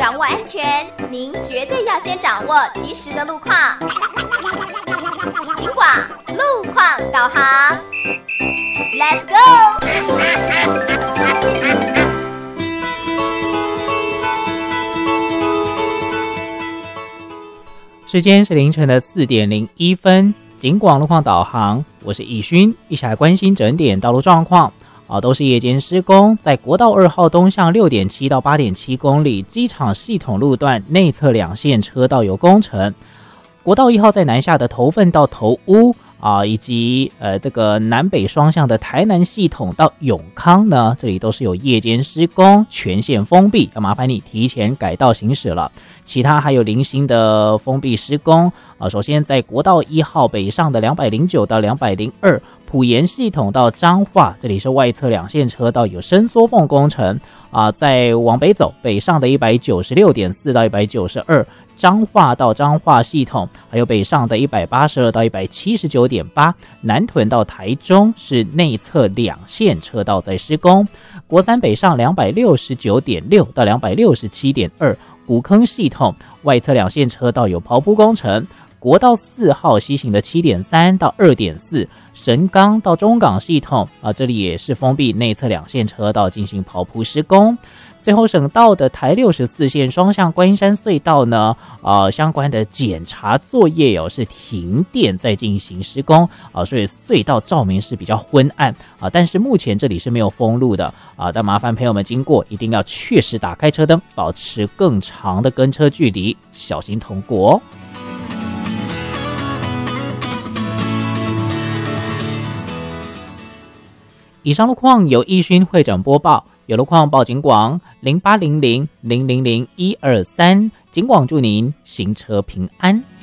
掌握安全，您绝对要先掌握及时的路况。警广路况导航 ，Let's go！ 时间是凌晨的4点01分，警广路况导航，我是易勋，一起来关心整点道路状况。都是夜间施工，在国道2号东向6.7到8.7公里机场系统路段内侧2线车道有工程。国道1号在南下的头份到头屋以及这个南北双向的台南系统到永康呢，这里都是有夜间施工，全线封闭，要麻烦你提前改道行驶了。其他还有零星的封闭施工首先在国道1号北上的209到202埔盐系统到彰化，这里是外侧2线车道有伸缩缝工程再往北走，北上的196.4到192彰化到彰化系统，还有北上的182到179.8，南屯到台中是内侧2线车道在施工。国三北上269.6到267.2，古坑系统外侧2线车道有刨铺工程。国道4号西行的7.3到2.4，神冈到中港系统这里也是封闭内侧2线车道进行刨铺施工。最后省道的台64线双向观音山隧道呢相关的检查作业是停电在进行施工所以隧道照明是比较昏暗但是目前这里是没有封路的但麻烦朋友们经过一定要确实打开车灯，保持更长的跟车距离，小心通过以上路况由易勋会诊播报，有路况报警广0800000123，警广祝您行车平安。